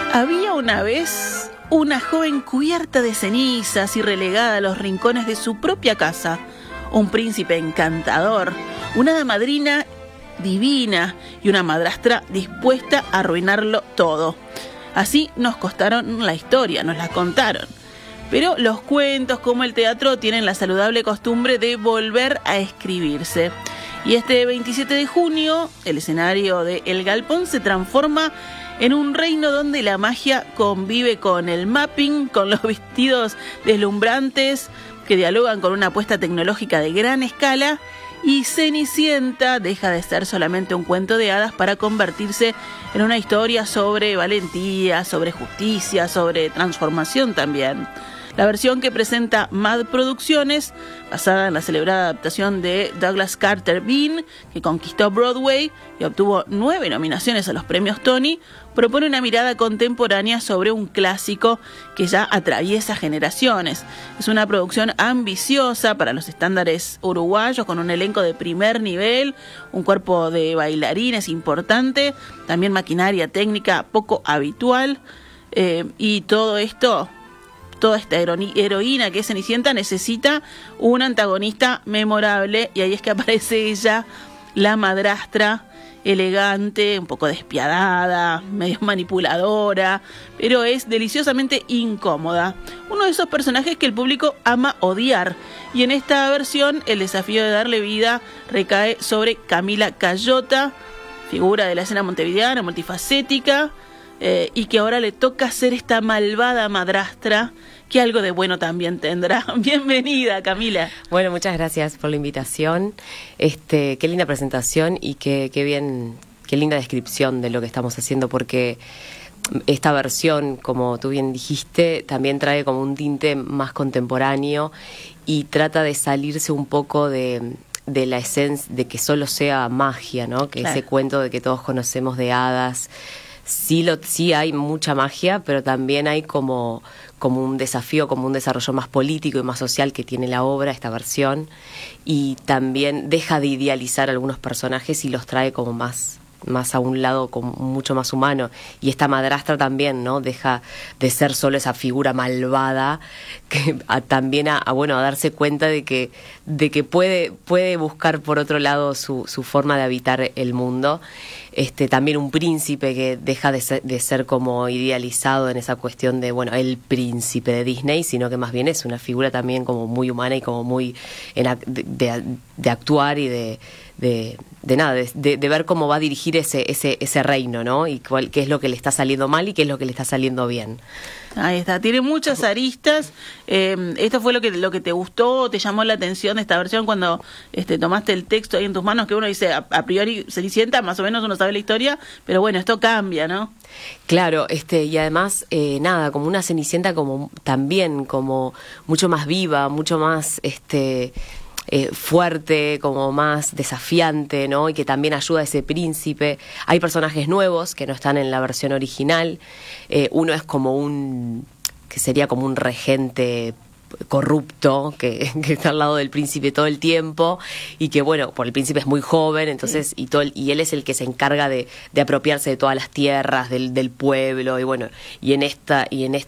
Había una vez una joven cubierta de cenizas y relegada a los rincones de su propia casa, un príncipe encantador, una hada madrina divina y una madrastra dispuesta a arruinarlo todo. Así nos contaron la historia, nos la contaron. Pero los cuentos, como el teatro, tienen la saludable costumbre de volver a escribirse. Y este 27 de junio, el escenario de El Galpón se transforma en un reino donde la magia convive con el mapping, con los vestidos deslumbrantes que dialogan con una apuesta tecnológica de gran escala, y Cenicienta deja de ser solamente un cuento de hadas para convertirse en una historia sobre valentía, sobre justicia, sobre transformación también. La versión que presenta Mad Producciones, basada en la celebrada adaptación de Douglas Carter Beane, que conquistó Broadway y obtuvo 9 nominaciones a los premios Tony, propone una mirada contemporánea sobre un clásico que ya atraviesa generaciones. Es una producción ambiciosa para los estándares uruguayos, con un elenco de primer nivel, un cuerpo de bailarines importante, también maquinaria técnica poco habitual, y todo esto... Toda esta heroína que es Cenicienta necesita un antagonista memorable, y ahí es que aparece ella, la madrastra, elegante, un poco despiadada, medio manipuladora, pero es deliciosamente incómoda. Uno de esos personajes que el público ama odiar, y en esta versión el desafío de darle vida recae sobre Camila Cayota, figura de la escena montevideana, multifacética, y que ahora le toca ser esta malvada madrastra que algo de bueno también tendrá. Bienvenida, Camila. Bueno, muchas gracias por la invitación. Qué linda presentación y qué linda descripción de lo que estamos haciendo, porque esta versión, como tú bien dijiste, también trae como un tinte más contemporáneo y trata de salirse un poco de la esencia de que solo sea magia, ¿no? Que claro. Ese cuento de que todos conocemos de hadas. Sí hay mucha magia, pero también hay como un desafío, como un desarrollo más político y más social que tiene la obra, esta versión, y también deja de idealizar algunos personajes y los trae como más a un lado como mucho más humano. Y esta madrastra también, ¿no? Deja de ser solo esa figura malvada, que también a darse cuenta de que puede buscar por otro lado su forma de habitar el mundo. También un príncipe que deja de ser como idealizado en esa cuestión de, el príncipe de Disney, sino que más bien es una figura también como muy humana y como muy de actuar y de ver cómo va a dirigir ese reino, ¿no? Y qué es lo que le está saliendo mal y qué es lo que le está saliendo bien. Ahí está, tiene muchas aristas. ¿Esto fue lo que te gustó, te llamó la atención de esta versión cuando tomaste el texto ahí en tus manos, que uno dice, a priori Cenicienta, más o menos uno sabe la historia, pero bueno, esto cambia, ¿no? Claro, y además, como una Cenicienta como también como mucho más viva, mucho más, fuerte, como más desafiante, ¿no? Y que también ayuda a ese príncipe. Hay personajes nuevos que no están en la versión original. Uno es que sería como un regente corrupto que está al lado del príncipe todo el tiempo, y que por el príncipe es muy joven, entonces sí. y él es el que se encarga de apropiarse de todas las tierras del pueblo, y en esta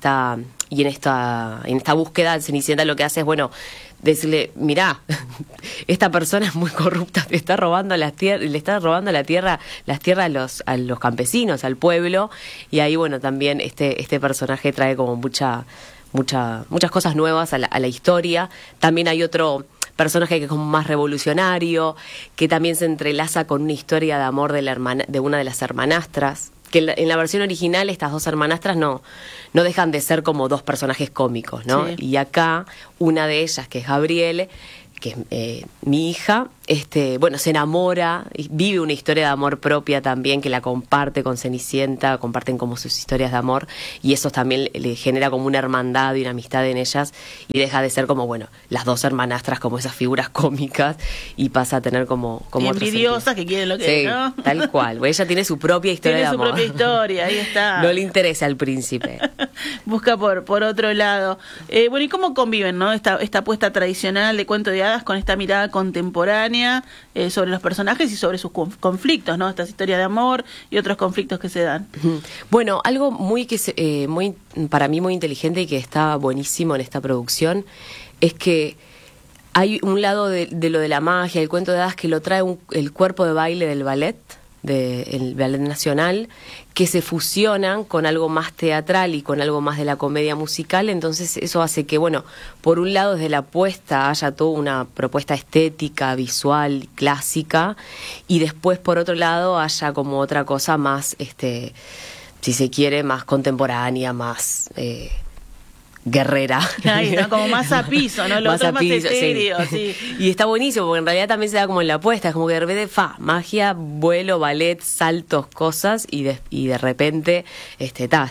búsqueda Cenicienta lo que hace es decirle, mirá, esta persona es muy corrupta, te está robando las tierras, le está robando las tierras a los campesinos, al pueblo, y ahí también este personaje trae como muchas cosas nuevas a la historia. También hay otro personaje que es como más revolucionario, que también se entrelaza con una historia de amor de una de las hermanastras, que en la versión original estas dos hermanastras no dejan de ser como dos personajes cómicos, ¿no? Sí. Y acá una de ellas, que es Gabriele, que es mi hija, se enamora, vive una historia de amor propia también, que la comparte con Cenicienta, comparten como sus historias de amor, y eso también le genera como una hermandad y una amistad en ellas, y deja de ser como, las dos hermanastras como esas figuras cómicas, y pasa a tener como envidiosas que quieren lo que sí, ¿no? Tal cual, ella tiene su propia historia de amor. Tiene su propia historia, ahí está. No le interesa al príncipe. Busca por otro lado. ¿Y cómo conviven, no? Esta apuesta tradicional de cuento de hadas con esta mirada contemporánea? contemporánea sobre los personajes y sobre sus conflictos, ¿no? Estas historias de amor y otros conflictos que se dan. Bueno, algo muy para mí muy inteligente y que está buenísimo en esta producción es que hay un lado de lo de la magia, el cuento de hadas, que lo trae el cuerpo de baile del ballet, del Ballet Nacional, que se fusionan con algo más teatral y con algo más de la comedia musical. Entonces eso hace que, bueno, por un lado desde la apuesta haya toda una propuesta estética, visual, clásica, y después por otro lado haya como otra cosa más, si se quiere, más contemporánea, más guerrera. Ahí está, como más a piso, ¿no? Lo otro más etéreo, sí. Y está buenísimo, porque en realidad también se da como en la apuesta, es como que de repente, magia, vuelo, ballet, saltos, cosas, y de repente está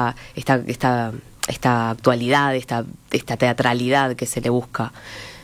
esta actualidad, esta teatralidad que se le busca.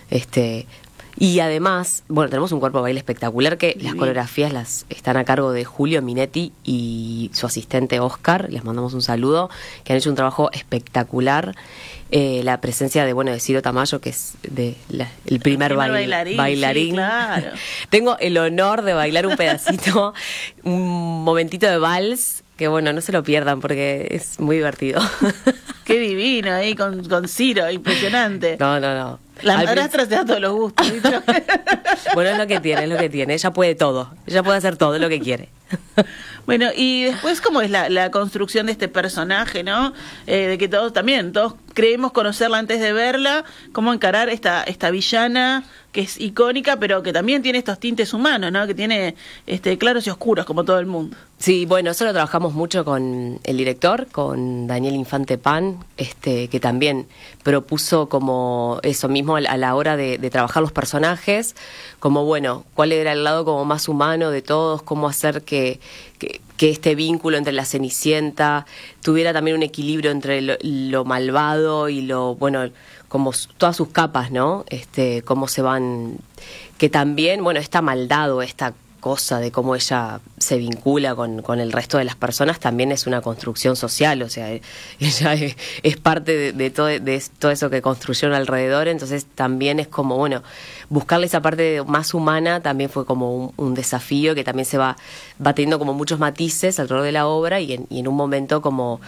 Y además, bueno, tenemos un cuerpo de baile espectacular que las coreografías están a cargo de Julio Minetti y su asistente Oscar, les mandamos un saludo, que han hecho un trabajo espectacular. La presencia de Ciro Tamayo, que es el primer bailarín. Sí, claro. Tengo el honor de bailar un pedacito, un momentito de vals, que no se lo pierdan porque es muy divertido. Qué divino ahí con Ciro, impresionante. No. La madrastra se da todos los gustos. Bueno, es lo que tiene. Ella puede todo. Ella puede hacer todo lo que quiere. Bueno, y después, ¿cómo es la construcción de este personaje, no? De que todos creemos conocerla antes de verla. ¿Cómo encarar esta villana que es icónica, pero que también tiene estos tintes humanos, ¿no? Que tiene claros y oscuros, como todo el mundo. Sí, bueno, eso lo trabajamos mucho con el director, con Daniel Infante Pan, que también propuso como eso mismo a la hora de trabajar los personajes, como cuál era el lado como más humano de todos, cómo hacer que este vínculo entre la Cenicienta tuviera también un equilibrio entre lo malvado y como todas sus capas, ¿no? Cómo se van, que también, esta maldad o esta cosa de cómo ella se vincula con el resto de las personas también es una construcción social, o sea, ella es parte de todo eso que construyeron alrededor. Entonces también es como, buscarle esa parte más humana también fue como un desafío que también se va teniendo como muchos matices alrededor de la obra y en un momento como,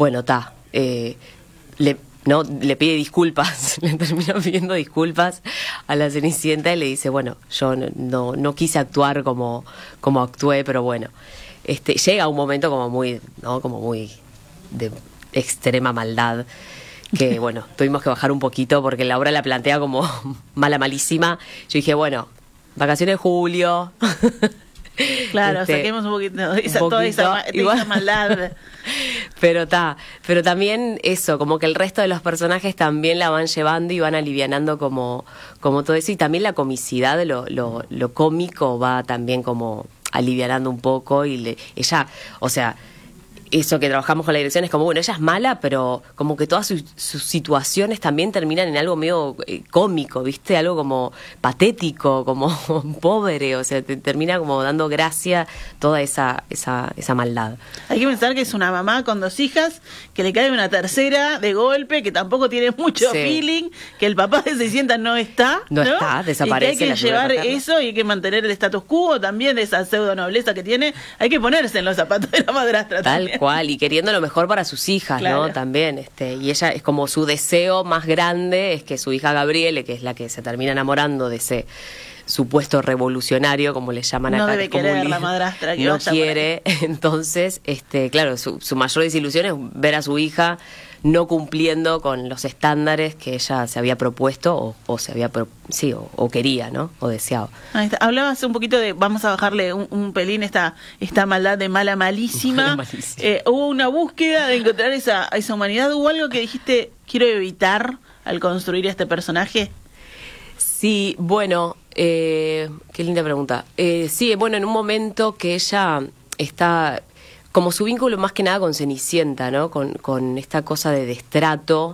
le pide disculpas, le termina pidiendo disculpas a la Cenicienta y le dice, yo no quise actuar como actué, pero llega un momento como muy de extrema maldad, que tuvimos que bajar un poquito porque la obra la plantea como malísima. Yo dije, vacaciones de julio. Claro, saquemos un poquito toda esa maldad. Pero también eso, como que el resto de los personajes también la van llevando y van alivianando como todo eso, y también la comicidad de lo cómico va también como alivianando un poco, y ella, o sea, eso que trabajamos con la dirección es como, ella es mala, pero como que todas sus situaciones también terminan en algo medio cómico, ¿viste? Algo como patético, como pobre, o sea, te termina como dando gracia toda esa maldad. Hay que pensar que es una mamá con 2 hijas, que le cae una tercera de golpe, que tampoco tiene mucho feeling, que el papá de 600 no está, desaparece. Y que hay que llevar eso y hay que mantener el status quo también de esa pseudo nobleza que tiene. Hay que ponerse en los zapatos de la madrastra también. Y queriendo lo mejor para sus hijas, claro, ¿no? También, y ella es como su deseo más grande es que su hija Gabriele, que es la que se termina enamorando de ese supuesto revolucionario, como le llaman acá. No debe querer la madrastra que no quiere, entonces, claro, su mayor desilusión es ver a su hija no cumpliendo con los estándares que ella se había propuesto o quería, ¿no? O deseaba. Ahí está. Hablabas un poquito de, vamos a bajarle un pelín esta maldad de malísima. Hubo una búsqueda de encontrar esa humanidad. ¿Hubo algo que dijiste, quiero evitar al construir este personaje? Sí, qué linda pregunta. Sí, en un momento que ella está, como su vínculo más que nada con Cenicienta, ¿no? Con esta cosa de destrato,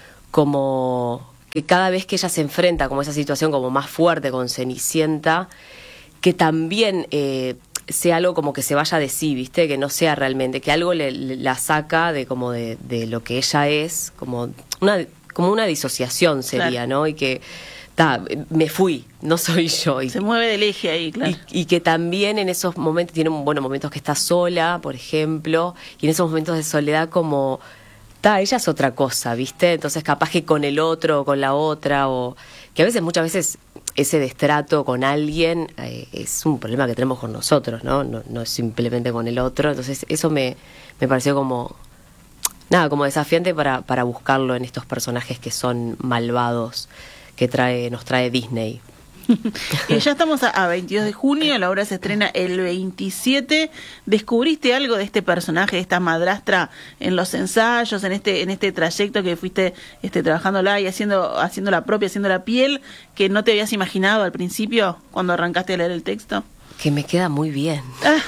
como que cada vez que ella se enfrenta como esa situación como más fuerte con Cenicienta, que también sea algo como que se vaya de sí, ¿viste? Que no sea realmente, que algo la saca de lo que ella es, como una disociación sería, claro, ¿no? Y que me fui, no soy yo. Se mueve del eje ahí, claro. Y que también en esos momentos, tiene momentos que está sola, por ejemplo, y en esos momentos de soledad como, ella es otra cosa, ¿viste? Entonces capaz que con el otro o con la otra, o que muchas veces ese destrato con alguien es un problema que tenemos con nosotros, ¿no? No es simplemente con el otro. Entonces eso me pareció como como desafiante para buscarlo en estos personajes que son malvados que nos trae Disney. Y ya estamos a 22 de junio, la obra se estrena el 27. ¿Descubriste algo de este personaje, de esta madrastra, en los ensayos, en este trayecto que fuiste trabajándola y haciendo la propia, haciendo la piel, que no te habías imaginado al principio cuando arrancaste a leer el texto? Que me queda muy bien.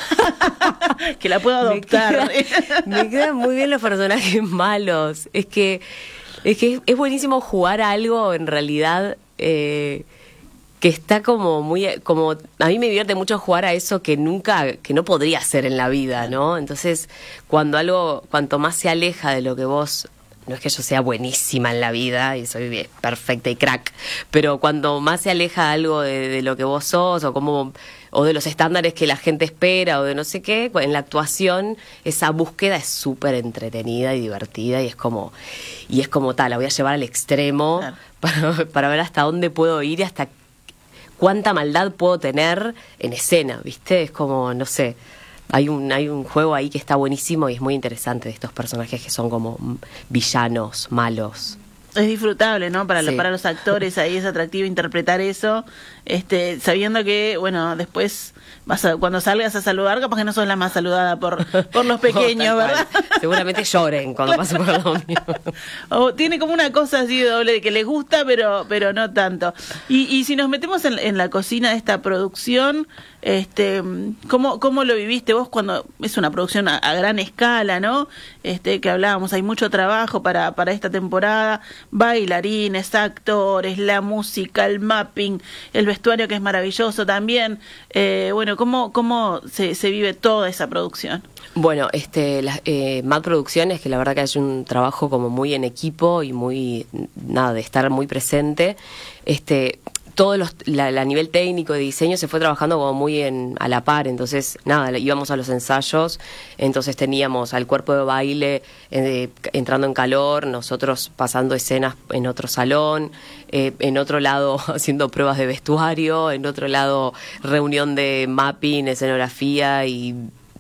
Que la puedo adoptar. Me quedan muy bien los personajes malos. Es que es buenísimo jugar a algo en realidad que está como a mí me divierte mucho jugar a eso que no podría ser en la vida, ¿no? Entonces, cuanto más se aleja de lo que vos, no es que yo sea buenísima en la vida y soy perfecta y crack, pero cuando más se aleja algo de lo que vos sos o de los estándares que la gente espera o de no sé qué, en la actuación esa búsqueda es súper entretenida y divertida y es como la voy a llevar al extremo, claro, para ver hasta dónde puedo ir y hasta cuánta maldad puedo tener en escena, ¿viste? Es como, no sé, hay un juego ahí que está buenísimo y es muy interesante de estos personajes que son como villanos, malos. Es disfrutable, ¿no? Para Sí. los actores ahí es atractivo interpretar eso, sabiendo que, bueno, después cuando salgas a saludar, capaz que no sos la más saludada por los pequeños, No, ¿verdad? Seguramente lloren cuando pasen por el domingo. O tiene como una cosa así de doble, de que les gusta, pero no tanto. Y si nos metemos en la cocina de esta producción, ¿cómo lo viviste vos cuando es una producción a gran escala, ¿no? Que hablábamos, hay mucho trabajo para esta temporada, bailarines, actores, la música, el mapping, el vestuario que es maravilloso también. Bueno, ¿cómo se vive toda esa producción? Bueno, MAD Producciones, que la verdad que es un trabajo como muy en equipo y muy, de estar muy presente, a nivel técnico de diseño se fue trabajando como muy a la par, entonces íbamos a los ensayos, entonces teníamos al cuerpo de baile entrando en calor, nosotros pasando escenas en otro salón, en otro lado haciendo pruebas de vestuario, en otro lado reunión de mapping, escenografía y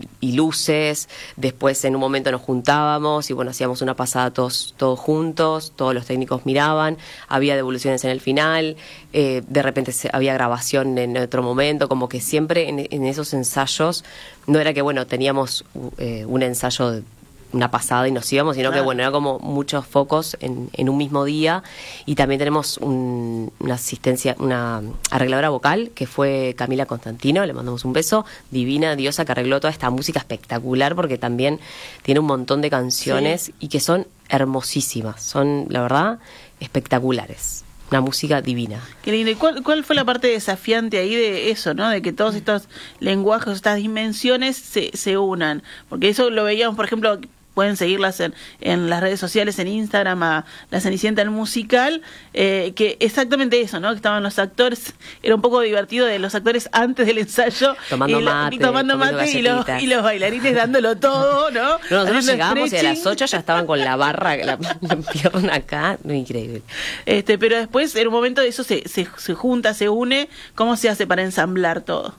luces. Después en un momento nos juntábamos y hacíamos una pasada todos juntos, todos los técnicos miraban, había devoluciones en el final, de repente había grabación en otro momento, como que siempre en esos ensayos no era que teníamos un ensayo de una pasada y nos íbamos, sino que era como muchos focos en un mismo día. Y también tenemos una arregladora vocal que fue Camila Constantino, le mandamos un beso, divina diosa, que arregló toda esta música espectacular porque también tiene un montón de canciones y que son hermosísimas, son la verdad espectaculares. Una música divina. Qué lindo. ¿Y cuál fue la parte desafiante ahí de eso, ¿no? De que todos estos lenguajes, estas dimensiones se unan. Porque eso lo veíamos, por ejemplo, pueden seguirlas en las redes sociales, en Instagram, a La Cenicienta el musical, que exactamente eso, ¿no? Que estaban los actores, era un poco divertido de los actores antes del ensayo, tomando mate y los bailarines dándolo todo, ¿no? Nosotros llegamos y a las 8 ya estaban con la barra, la pierna acá, increíble. Pero después, en un momento de eso se junta, se une, ¿cómo se hace para ensamblar todo?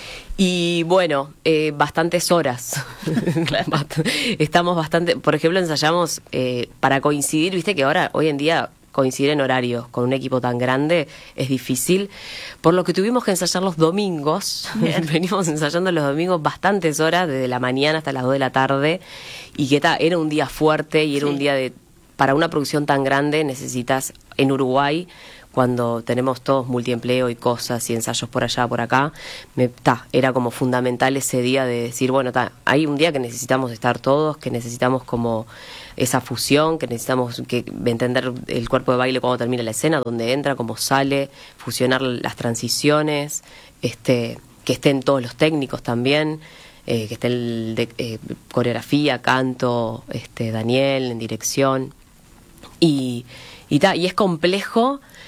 Y bastantes horas. Claro. Estamos bastante, por ejemplo, ensayamos para coincidir, viste que hoy en día coincidir en horarios con un equipo tan grande es difícil, por lo que tuvimos que ensayar los domingos. Venimos ensayando los domingos bastantes horas, desde la mañana hasta las 2 de la tarde, y que era un día fuerte y era un día para una producción tan grande necesitas, en Uruguay, cuando tenemos todos multiempleo y cosas y ensayos por allá, por acá, era como fundamental ese día de decir, hay un día que necesitamos estar todos, que necesitamos como esa fusión, que necesitamos entender el cuerpo de baile cuando termina la escena, dónde entra, cómo sale, fusionar las transiciones, que estén todos los técnicos también, que esté el de coreografía, canto, Daniel en dirección, y es complejo.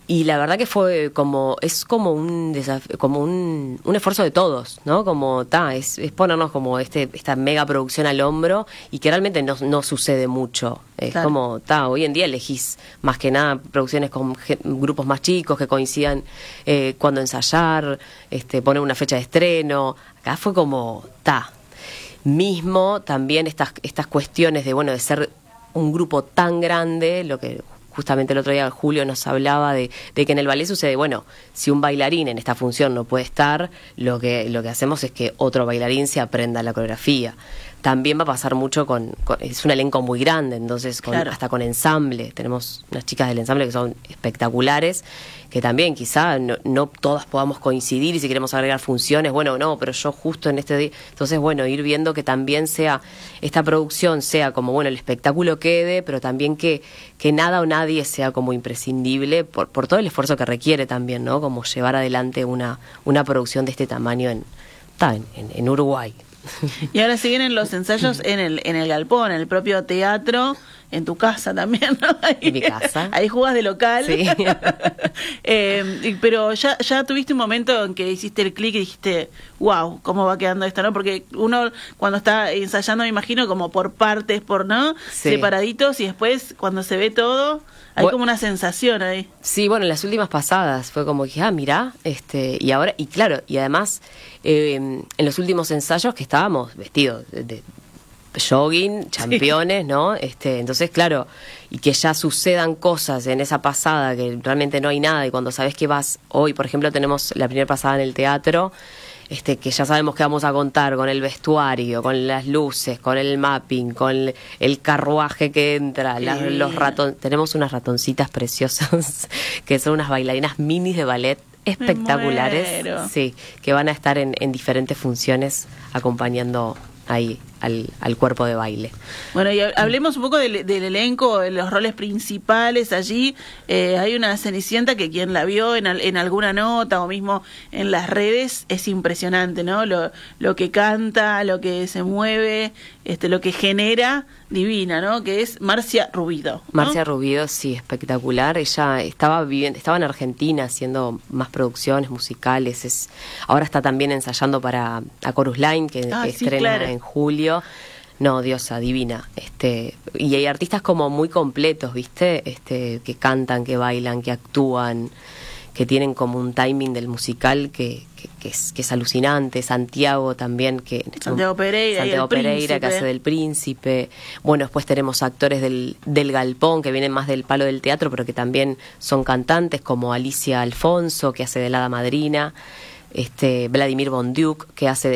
Y la verdad que fue es como un desafío, como un esfuerzo de todos, ¿no? Como es ponernos como esta mega producción al hombro y que realmente no sucede mucho. Es claro. como, hoy en día elegís más que nada producciones con grupos más chicos que coincidan cuando ensayar, poner una fecha de estreno. Acá fue como, mismo también estas cuestiones de ser un grupo tan grande, lo que justamente el otro día Julio nos hablaba de que en el ballet sucede, si un bailarín en esta función no puede estar, lo que hacemos es que otro bailarín se aprenda la coreografía. También va a pasar mucho es un elenco muy grande, entonces claro. hasta con ensamble. Tenemos unas chicas del ensamble que son espectaculares, que también quizá no todas podamos coincidir y si queremos agregar funciones, pero yo justo en este día. Entonces, ir viendo que también sea, esta producción sea como, el espectáculo quede, pero también que nada o nadie sea como imprescindible por todo el esfuerzo que requiere también, ¿no? Como llevar adelante una producción de este tamaño en Uruguay. Y ahora se vienen los ensayos en el galpón, en el propio teatro, en tu casa también, ¿no? En mi casa. Ahí jugás de local. Sí. Pero ya tuviste un momento en que hiciste el clic y dijiste, wow, ¿cómo va quedando esto, no? Porque uno cuando está ensayando, me imagino, como por partes, ¿no? Sí. Separaditos, y después cuando se ve todo, hay como una sensación ahí. Sí, en las últimas pasadas fue como que, mirá, y ahora, y claro, y además, en los últimos ensayos que estábamos vestidos de jogging, championes, sí. ¿No? Entonces, claro, y que ya sucedan cosas en esa pasada que realmente no hay nada, y cuando sabes que vas, hoy, por ejemplo, tenemos la primera pasada en el teatro, que ya sabemos que vamos a contar con el vestuario, con las luces, con el mapping, con el carruaje que entra, los ratones. Tenemos unas ratoncitas preciosas que son unas bailarinas minis de ballet espectaculares, sí, que van a estar en diferentes funciones acompañando ahí al cuerpo de baile. Bueno, y hablemos un poco del elenco, de los roles principales allí. Hay una Cenicienta que quien la vio en alguna nota o mismo en las redes es impresionante, ¿no? Lo que canta, lo que se mueve, lo que genera, divina, ¿no? Que es Marcia Rubido, ¿no? Marcia Rubido, sí, espectacular. Ella estaba en Argentina haciendo más producciones musicales. Ahora está también ensayando para A Chorus Line, que estrena claro. En julio. No, diosa, divina. Y hay artistas como muy completos, ¿viste? Que cantan, que bailan, que actúan, que tienen como un timing del musical que es alucinante. Santiago también, Santiago Pereira, que hace del príncipe. Bueno, después tenemos actores del galpón que vienen más del palo del teatro, pero que también son cantantes, como Alicia Alfonso, que hace de la hada madrina, Vladimir Bonduc, que hace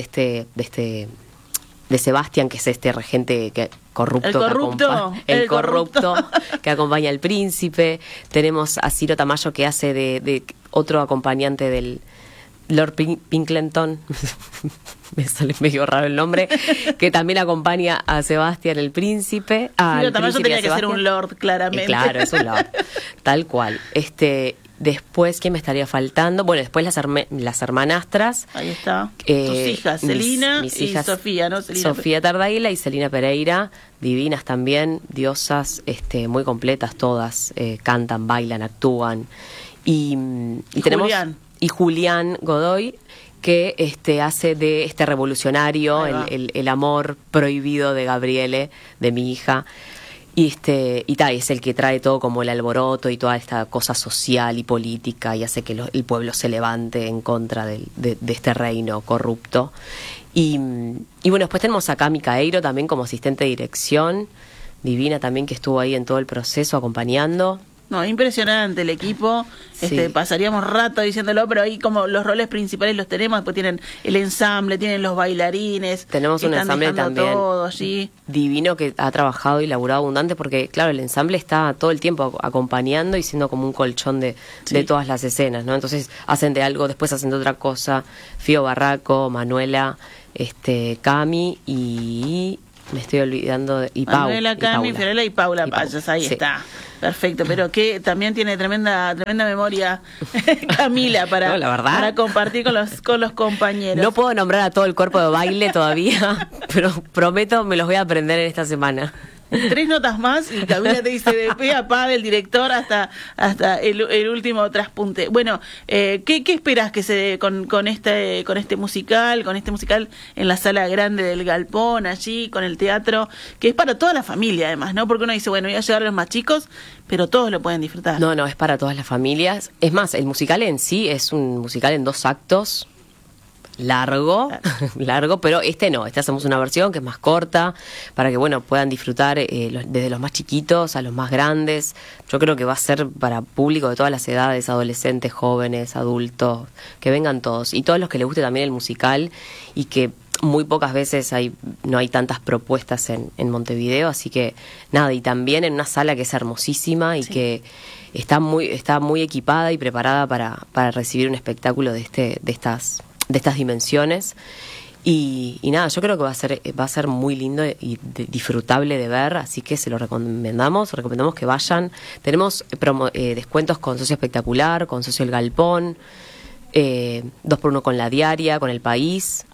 de Sebastián, que es regente corrupto. El corrupto que acompaña al príncipe. Tenemos a Ciro Tamayo, que hace de otro acompañante del Lord Pinkleton. Me sale medio raro el nombre, que también acompaña a Sebastián el príncipe. Ciro Tamayo tenía que ser un lord, claramente. Claro, es un lord, tal cual. Después, ¿quién me estaría faltando? Bueno, después las hermanastras. Ahí está. Tus hijas, Celina y Sofía, ¿no? Sofía Tardaila y Celina Pereira, divinas también, diosas, muy completas todas, cantan, bailan, actúan. Y tenemos Julián. Y Julián Godoy, que hace de revolucionario, el amor prohibido de Gabriele, de mi hija. Y es el que trae todo como el alboroto y toda esta cosa social y política y hace que el pueblo se levante en contra de este reino corrupto. Y bueno, después tenemos a Cami Caeiro también como asistente de dirección, divina también, que estuvo ahí en todo el proceso acompañando. No, impresionante el equipo. Sí. Pasaríamos rato diciéndolo, pero ahí como los roles principales los tenemos, después tienen el ensamble, tienen los bailarines. Tenemos un ensamble también todo allí. Divino, que ha trabajado y laburado abundante, porque claro, el ensamble está todo el tiempo acompañando y siendo como un colchón de todas las escenas, ¿no? Entonces hacen de algo, después hacen de otra cosa. Fío Barraco, Manuela, Cami y me estoy olvidando y Manuela, Cami, Fiorella y Paula Payas, ahí sí. Está. Perfecto, pero que también tiene tremenda memoria Camila para compartir con los compañeros. No puedo nombrar a todo el cuerpo de baile todavía, pero prometo me los voy a aprender en esta semana. 3 notas más y Camila te dice de pe a pa del director hasta el último traspunte. Bueno, ¿qué esperás que se dé con este musical en la sala grande del Galpón, allí, con el teatro, que es para toda la familia además, ¿no? Porque uno dice, bueno, voy a llevar a los más chicos, pero todos lo pueden disfrutar. No, es para todas las familias. Es más, el musical en sí es un musical en 2 actos, largo, pero este hacemos una versión que es más corta para que puedan disfrutar desde los más chiquitos a los más grandes. Yo creo que va a ser para público de todas las edades, adolescentes, jóvenes, adultos, que vengan todos y todos los que les guste también el musical, y que muy pocas veces no hay tantas propuestas en Montevideo, así que nada, y también en una sala que es hermosísima y que está muy equipada y preparada para recibir un espectáculo de estas dimensiones, y nada, yo creo que va a ser muy lindo y disfrutable de ver, así que se lo recomendamos que vayan. Tenemos descuentos con Socio Espectacular, con Socio El Galpón, 2x1 con La Diaria, con El País,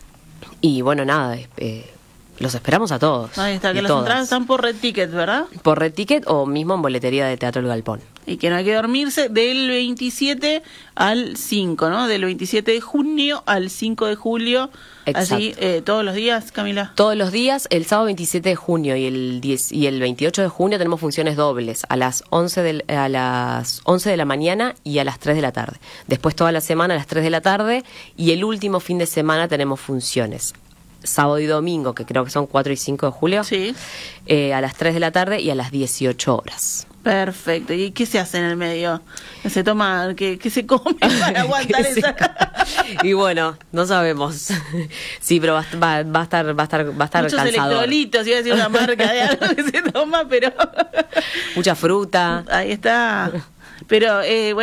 y nada, los esperamos a todos. Ahí está, que las entradas están por Red Ticket, ¿verdad? Por Red Ticket o mismo en boletería de Teatro El Galpón. Y que no hay que dormirse del 27 al 5, ¿no? Del 27 de junio al 5 de julio. Exacto. Así, todos los días, Camila. Todos los días, el sábado 27 de junio y el 28 de junio tenemos funciones dobles a las 11 de la mañana y a las 3 de la tarde. Después toda la semana a las 3 de la tarde, y el último fin de semana tenemos funciones sábado y domingo, que creo que son 4 y 5 de julio, sí, a las 3 de la tarde y a las 18 horas. Perfecto. ¿Y qué se hace en el medio? ¿Qué se toma? ¿Qué se come para aguantar esa? Y no sabemos. Sí, pero va a estar muchos cansador. Electrolitos, iba a decir una marca de algo que se toma, pero mucha fruta. Ahí está. Pero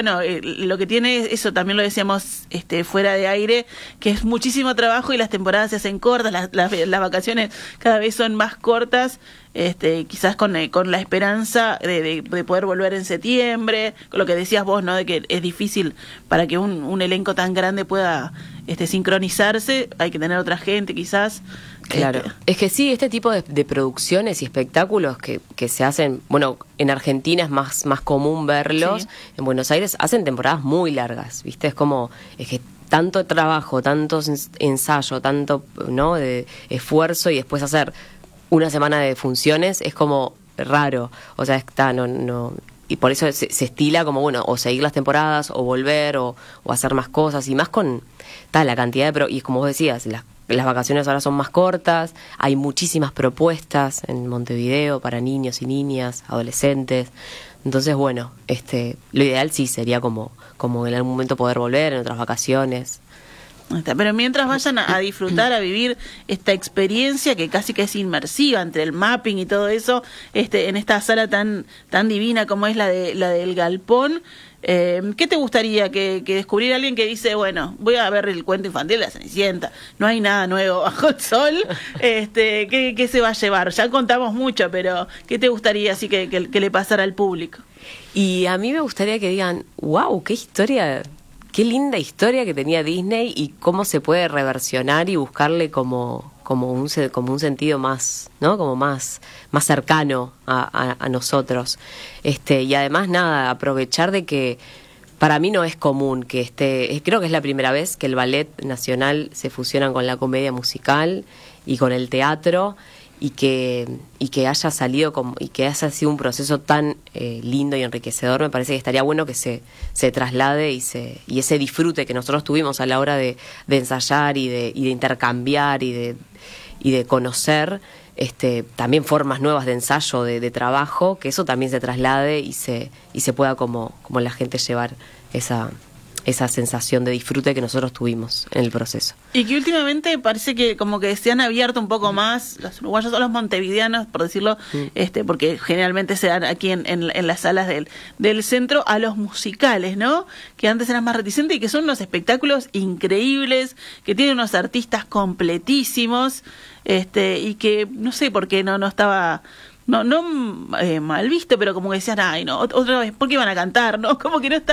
lo que tiene eso, también lo decíamos fuera de aire, que es muchísimo trabajo y las temporadas se hacen cortas, las vacaciones cada vez son más cortas, quizás con la esperanza de poder volver en septiembre, con lo que decías vos, ¿no? De que es difícil para que un elenco tan grande pueda sincronizarse, hay que tener otra gente quizás. Claro, es que sí, este tipo de producciones y espectáculos que se hacen, en Argentina es más común verlos, sí. En Buenos Aires hacen temporadas muy largas, ¿viste? Es que tanto trabajo, tanto ensayo, tanto, ¿no?, de esfuerzo, y después hacer una semana de funciones es como raro, o sea, no, y por eso se estila como, o seguir las temporadas, o volver, o hacer más cosas, y más con la cantidad y como vos decías, las vacaciones ahora son más cortas, hay muchísimas propuestas en Montevideo para niños y niñas, adolescentes. Entonces, lo ideal sí sería como en algún momento poder volver en otras vacaciones. Pero mientras vayan a disfrutar, a vivir esta experiencia que casi que es inmersiva entre el mapping y todo eso, en esta sala tan divina como es la del Galpón. ¿Qué te gustaría que descubriera alguien que dice, voy a ver el cuento infantil de la Cenicienta, no hay nada nuevo bajo el sol? ¿Qué se va a llevar? Ya contamos mucho, pero ¿qué te gustaría así que le pasara al público? Y a mí me gustaría que digan, wow, qué historia, qué linda historia que tenía Disney, y cómo se puede reversionar y buscarle como un sentido más, ¿no?, como más cercano a nosotros. Y además, aprovechar de que para mí no es común que creo que es la primera vez que el Ballet Nacional se fusiona con la comedia musical y con el teatro, y que haya salido y que haya sido un proceso tan lindo y enriquecedor. Me parece que estaría bueno que se traslade y ese disfrute que nosotros tuvimos a la hora de ensayar y de intercambiar y de conocer también formas nuevas de ensayo, de trabajo, que eso también se traslade y se pueda como la gente llevar esa sensación de disfrute que nosotros tuvimos en el proceso. Y que últimamente parece que como que se han abierto un poco más los uruguayos o los montevideanos, por decirlo, porque generalmente se dan aquí en las salas del centro, a los musicales, ¿no? Que antes eran más reticentes y que son unos espectáculos increíbles, que tienen unos artistas completísimos, y que no sé por qué no estaba... No mal visto, pero como que decían, ay, no, otra vez, ¿por qué iban a cantar? ¿No? Como que no está